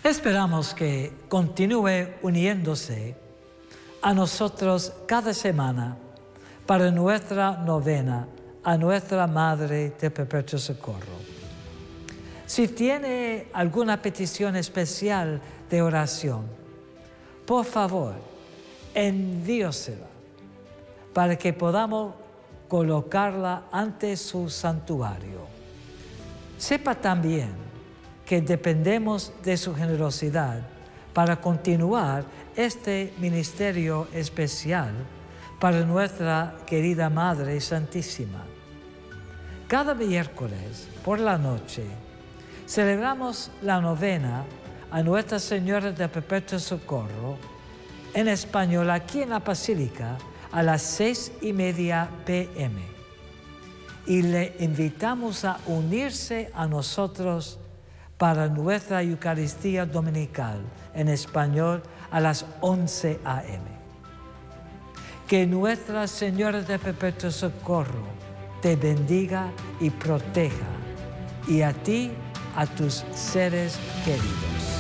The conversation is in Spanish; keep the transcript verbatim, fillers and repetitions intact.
Esperamos que continúe uniéndose a nosotros cada semana para nuestra novena a Nuestra Madre de Perpetuo Socorro. Si tiene alguna petición especial de oración, por favor, envíosela para que podamos colocarla ante su santuario. Sepa también que dependemos de su generosidad para continuar este ministerio especial para nuestra querida Madre Santísima. Cada miércoles por la noche celebramos la novena a Nuestra Señora de Perpetuo Socorro en español aquí en la Basílica a las seis y media p m y le invitamos a unirse a nosotros para nuestra Eucaristía Dominical en español a las once a m Que Nuestra Señora de Perpetuo Socorro te bendiga y proteja, y a ti, a tus seres queridos.